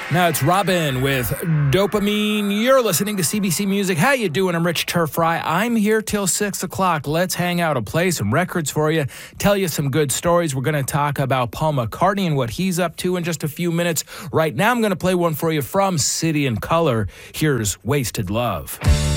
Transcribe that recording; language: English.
Now it's Robin with Dopamine. You're listening to CBC Music. How you doing? I'm Rich Turfry. I'm here till 6 o'clock. Let's hang out and play some records for you, tell you some good stories. We're going to talk about Paul McCartney and what he's up to in just a few minutes. Right now, I'm going to play one for you from City and Colour. Here's Wasted Love.